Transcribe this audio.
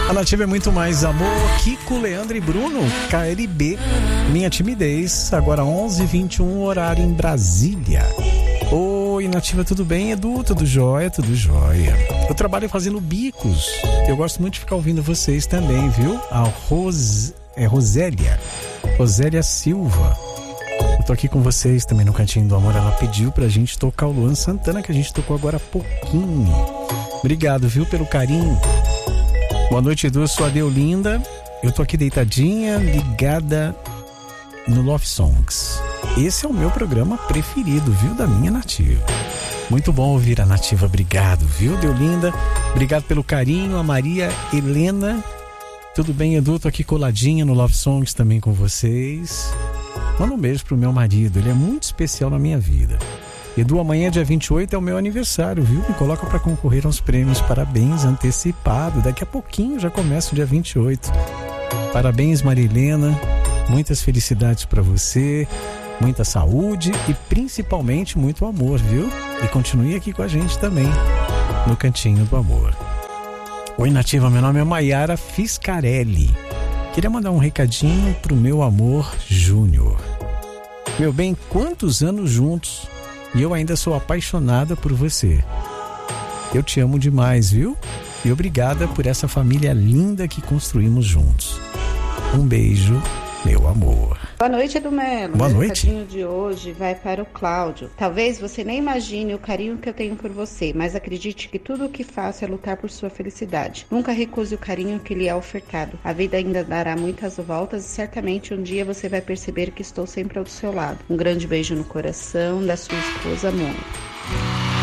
A Nativa é muito mais amor. Kiko, Leandro e Bruno, KLB, Minha Timidez. Agora 11h21, horário em Brasília. Oi, Nativa, tudo bem? Edu, tudo jóia? Tudo jóia. Eu trabalho fazendo bicos. Eu gosto muito de ficar ouvindo vocês também, viu? A Rosélia Silva. Eu tô aqui com vocês também no Cantinho do Amor. Ela pediu pra gente tocar o Luan Santana, que a gente tocou agora há pouquinho. Obrigado, viu, pelo carinho. Boa noite, Edu. Eu sou a Deolinda. Eu tô aqui deitadinha, ligada no Love Songs. Esse é o meu programa preferido, viu, da minha Nativa. Muito bom ouvir a Nativa. Obrigado, viu, Deolinda? Obrigado pelo carinho. A Maria Helena. Tudo bem, Edu? Tô aqui coladinha no Love Songs também com vocês. Manda um beijo pro meu marido. Ele é muito especial na minha vida. Edu, amanhã, dia 28, é o meu aniversário, viu? Me coloca para concorrer aos prêmios. Parabéns, antecipado. Daqui a pouquinho já começa o dia 28. Parabéns, Marilena. Muitas felicidades para você. Muita saúde e principalmente muito amor, viu? E continue aqui com a gente também no Cantinho do Amor. Oi, Nativa. Meu nome é Maiara Fiscarelli. Queria mandar um recadinho pro meu amor Júnior. Meu bem, quantos anos juntos? E eu ainda sou apaixonada por você. Eu te amo demais, viu? E obrigada por essa família linda que construímos juntos. Um beijo, meu amor. Boa noite, Edu Melo. Boa noite. O recadinho de hoje vai para o Cláudio. Talvez você nem imagine o carinho que eu tenho por você, mas acredite que tudo o que faço é lutar por sua felicidade. Nunca recuse o carinho que lhe é ofertado. A vida ainda dará muitas voltas e certamente um dia você vai perceber que estou sempre ao seu lado. Um grande beijo no coração da sua esposa, Mônica.